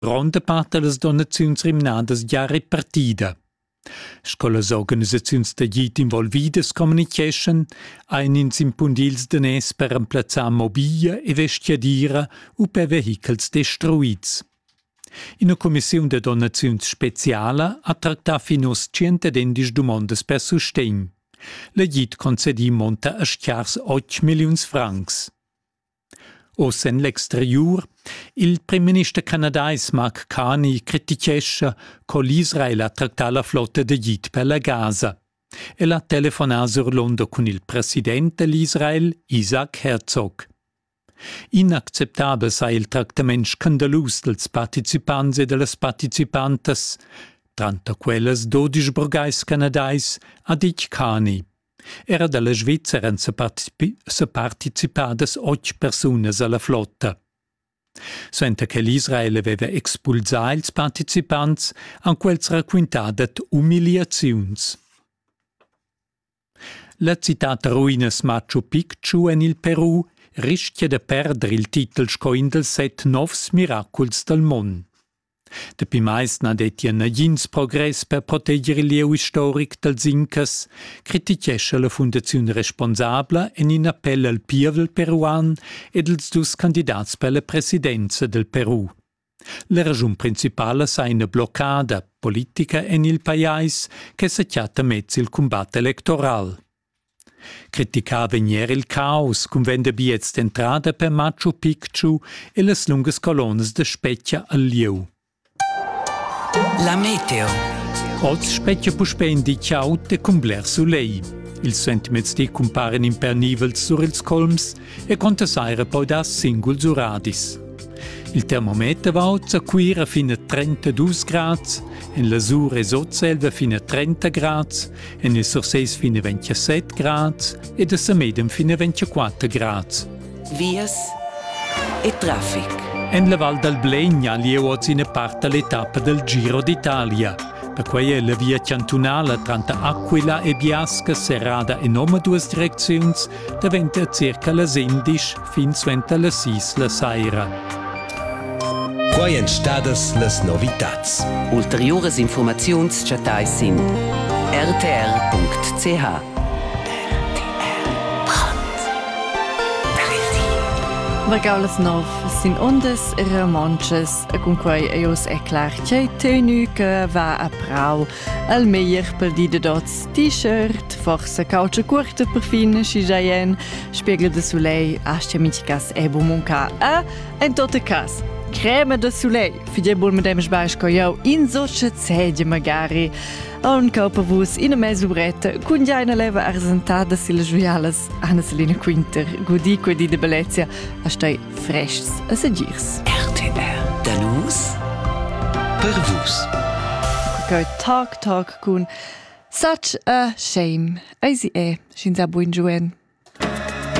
gronda part dallas donaziuns rimnadas gia repartida. Scolas organisaziuns da git involvidas communication ein ins impundils danès per emplazzar mobia e vestiadira u per vehicels destruits. Ina commissiun de donaziuns speciala ha tractat finos 110 domandas per sustegn. La git concedi monta a schiars 8 miliuns francs. Os en l'exterior, il prim minister canadais Mark Carney critichescha co l'Israel ha tractat la flotta de git per la Gaza. El ha telefonat sur l'onda con il president dell'Israel, Isaac Herzog. Inacceptabel sai il tractament scandalus dels participants e delas participantas, tranta quellas 12 burgais canadais, ha dit Carney. Era dalla Svizzera se participadas 8 personas alla flotta. Suenta che l'Israel aveva expulsat ils participants, han quels raquintadat umiliaziuns. La citata ruinas Machu Picchu en il Perù rischia de perdere il titel scoin dels 7 novs miraculs del mond. Depi meist n'a detien negins progress per proteggere il lieu historic dels Incas, critichescha la fundazione responsabla en in appell al pievel peruan ed els dus candidats per la presidenza del Perù. La ragion principale sa una bloccada politica en il pais che se chiata mezzo il combat electoral. Criticava venier il caos cum vende biets d'entrada per Machu Picchu e las lungas colonnas de specchia al lieu. La meteo. Oz specchia puspendi ciaute cum bler sulei. Il sentiments di comparen in pernivels sur ils colms e contasaira poi das singuls uradis. Il termometer va a cuira fino a 32 gradi, in la sur e sotselva fino a 30 gradi, in il surseis fino a 27 gradi e da samedem fino a 24 gradi. Vias e traffic. En la Val del Blegna lieu oz in parte l'etapa del Giro d'Italia, per cui è la via cantonale tra Aquila e Biasca serrada in nome due direzioni, diventa circa la 11 fins a la 6 la sera. Quai en stadas las novitats. Ulteriores informaziuns chatais sin rtr.ch. Vargaulas nov sin ondas romanches con quei eios è clar che tenu che va a prau al meglier per di de dots t-shirt forse cauce curte per fin scijaien spiegel de soleil astemicas e bumonca a en tote cas crema de soleil fidje bol med dem sbaich co jau in soche zedje magari un caupavus in a mesuretta con già una leva arsentada sille juialas Anna Selina Quinter gudi di de bellezia a stai frescs a segirs. RTR. Danus Per vus. Go talk con such a shame. Easy shinza buin juen.